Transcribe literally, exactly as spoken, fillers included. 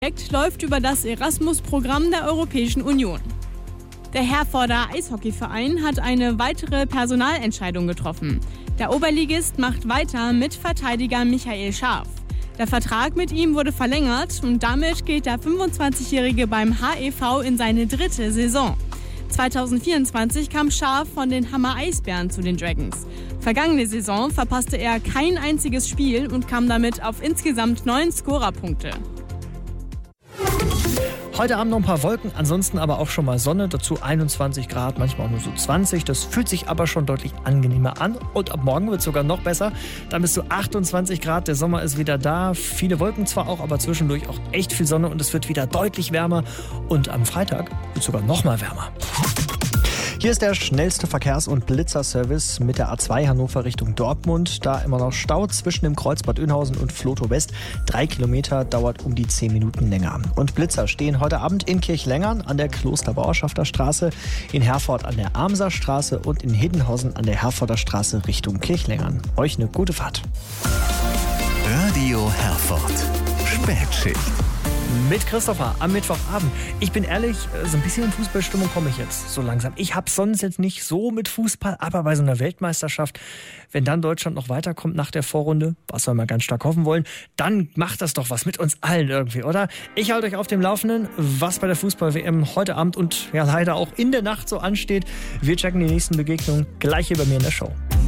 Projekt läuft über das Erasmus-Programm der Europäischen Union. Der Herforder Eishockeyverein hat eine weitere Personalentscheidung getroffen. Der Oberligist macht weiter mit Verteidiger Michael Scharf. Der Vertrag mit ihm wurde verlängert und damit geht der fünfundzwanzigjährige beim H E V in seine dritte Saison. zweitausendvierundzwanzig kam Scharf von den Hammer Eisbären zu den Dragons. Vergangene Saison verpasste er kein einziges Spiel und kam damit auf insgesamt neun Scorerpunkte. Heute Abend noch ein paar Wolken, ansonsten aber auch schon mal Sonne, dazu einundzwanzig Grad, manchmal auch nur so zwanzig. Das fühlt sich aber schon deutlich angenehmer an und ab morgen wird es sogar noch besser. Dann bis zu achtundzwanzig Grad, der Sommer ist wieder da. Viele Wolken zwar auch, aber zwischendurch auch echt viel Sonne und es wird wieder deutlich wärmer. Und am Freitag wird es sogar noch mal wärmer. Hier ist der schnellste Verkehrs- und Blitzerservice mit der A zwei Hannover Richtung Dortmund. Da immer noch Stau zwischen dem Kreuz Bad Oeynhausen und Vlotho West. Drei Kilometer dauert um die zehn Minuten länger. Und Blitzer stehen heute Abend in Kirchlengern an der Klosterbauerschafter Straße, in Herford an der Amser Straße und in Hiddenhausen an der Herforder Straße Richtung Kirchlengern. Euch eine gute Fahrt. Radio Herford. Spätschicht. Mit Christopher am Mittwochabend. Ich bin ehrlich, so ein bisschen in Fußballstimmung komme ich jetzt so langsam. Ich habe sonst jetzt nicht so mit Fußball, aber bei so einer Weltmeisterschaft, wenn dann Deutschland noch weiterkommt nach der Vorrunde, was wir mal ganz stark hoffen wollen, dann macht das doch was mit uns allen irgendwie, oder? Ich halte euch auf dem Laufenden, was bei der Fußball-W M heute Abend und ja leider auch in der Nacht so ansteht. Wir checken die nächsten Begegnungen gleich hier bei mir in der Show.